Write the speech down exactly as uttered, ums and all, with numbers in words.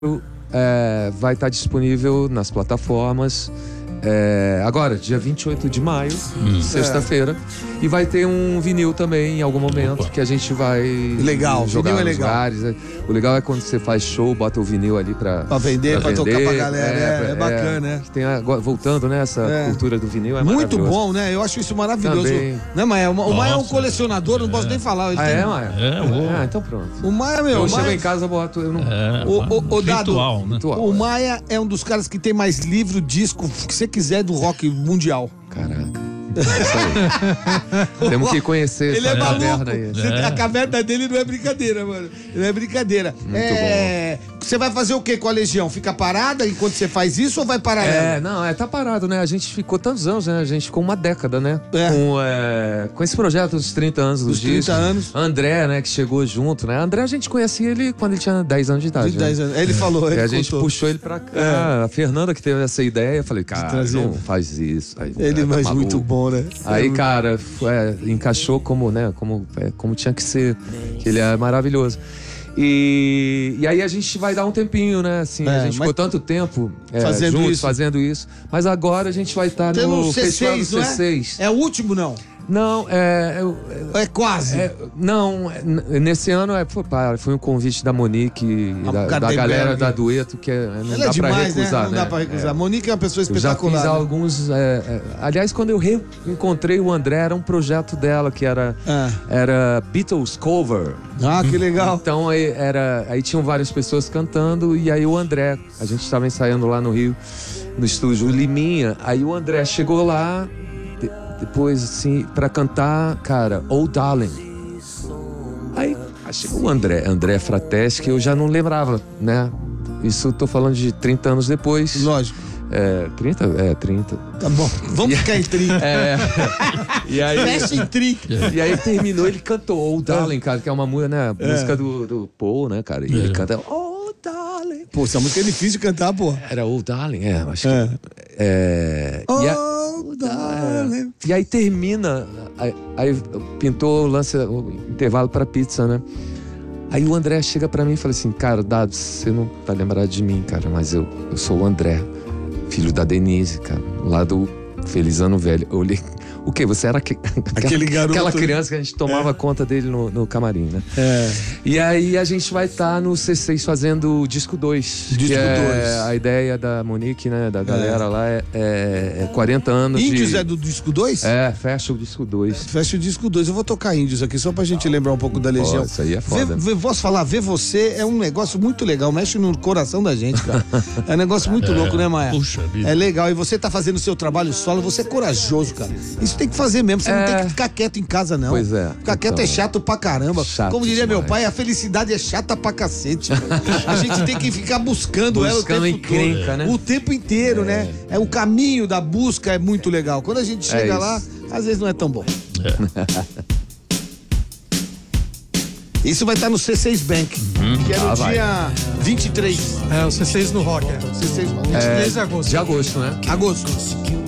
É, vai estar disponível nas plataformas é, agora, dia vinte e oito de maio, hum. sexta-feira. É. E vai ter um vinil também em algum momento. Opa. Que a gente vai legal, jogar vinil nos é legal. lugares. O legal é quando você faz show, bota o vinil ali pra, pra vender, pra, pra vender, tocar pra galera. É, é, é bacana, né? Tem agora, voltando, né? Essa é. cultura do vinil é muito bom, né? Eu acho isso maravilhoso. Também. Né, Maia? O Maia é um colecionador, não posso é. nem falar. Ele ah, tem... é, Maia? É, ah, então pronto. O Maia, meu. Eu Maia... chego em casa, boto. Eu não... é, o, o, o Dado, ritual, né? O Maia é um dos caras que tem mais livro, disco, o que você quiser do rock mundial. Caraca. É Temos que conhecer ele essa é caverna aí. É. A caverna dele não é brincadeira, mano. Não é brincadeira. Muito é... bom. Você vai fazer o que com a Legião? Fica parada enquanto você faz isso ou vai parar? É, ela? não, é, tá parado, né? A gente ficou tantos anos, né? A gente ficou uma década, né? É. Com, é, com esse projeto dos trinta anos dos discos. trinta anos. André, né, que chegou junto, né? André, a gente conhecia ele quando ele tinha dez anos de idade. De dez né? anos. Ele falou, ele E a contou. gente puxou ele pra cá. É. A Fernanda que teve essa ideia, eu falei, cara, não faz isso. Aí, ele é mais tá muito bom, né? Aí, cara, é, encaixou como, né, como, é, como tinha que ser. Que ele é maravilhoso. E, e aí a gente vai dar um tempinho, né? Assim, é, a gente ficou tanto tempo é, fazendo juntos, isso. fazendo isso. Mas agora a gente vai estar tá no C seis, Festival do C seis. É? é o último, não? Não, é... É, é quase. É, não, é, nesse ano é, foi, foi um convite da Monique e da, da galera da Dueto, que é, não Ela dá é demais, pra recusar, né? Não né? dá pra recusar. É. Monique é uma pessoa espetacular. Eu já fiz né? alguns... É, é, aliás, quando eu reencontrei o André, era um projeto dela que era, ah. era Beatles Cover. Ah, que legal. Então aí, era, aí tinham várias pessoas cantando e aí o André, a gente estava ensaiando lá no Rio, no estúdio Liminha, aí o André chegou lá... Depois, assim, pra cantar, cara, Oh Darling. Aí, chegou o André, André Frateschi, que eu já não lembrava, né? Isso eu tô falando de trinta anos depois. Lógico. É, trinta? É, trinta. Tá bom, vamos ficar em trinta. É. E aí... Fecha em trinta. E aí terminou, ele cantou Oh Darling, cara, que é uma música, né? É. Música do, do Paul, né, cara? E é. ele canta Oh Darling. Pô, essa música é difícil de cantar, pô. Era Oh Darling, é, acho é. que... É... Oh, e a... darling. É. E aí termina, aí, aí pintou o lance, o intervalo pra pizza, né? Aí o André chega pra mim e fala assim, cara, Dado, você não tá lembrado de mim, cara, mas eu, eu sou o André, filho da Denise, cara, lá do Feliz Ano Velho. Eu olhei, o quê? Você era que, aquele garoto, aquela criança que a gente tomava é. conta dele no, no camarim, né? É. E aí a gente vai estar tá no C seis fazendo o disco dois. Disco dois. É a ideia da Monique, né? Da galera é. lá é, é, é quarenta anos. Índios de... é do disco dois? É, fecha o disco dois. Fecha o disco dois. Eu vou tocar Índios aqui só pra gente lembrar um pouco da Legião. Pô, isso aí é foda. Vê, vê, posso falar, ver você é um negócio muito legal, mexe no coração da gente, cara. É um negócio muito é. louco, né, Maia? Puxa vida. É legal. E você tá fazendo o seu trabalho solo, você é corajoso, cara. Isso tem que fazer mesmo. Você é. não tem que ficar quieto em casa, não. Pois é. Ficar quieto então, é chato pra caramba. Chato Como diria demais. meu pai, a felicidade é chata pra cacete. A gente tem que ficar buscando, buscando ela o tempo encrenca, todo. Né? O tempo inteiro, é. né? É, o caminho da busca é muito legal. Quando a gente chega é lá, às vezes não é tão bom. É. Isso vai estar no C seis Bank, uhum. que é no ah, dia vai. vinte e três. É, o C seis no Rock. É. C seis no Rock. vinte e três de agosto. De agosto, né? Agosto.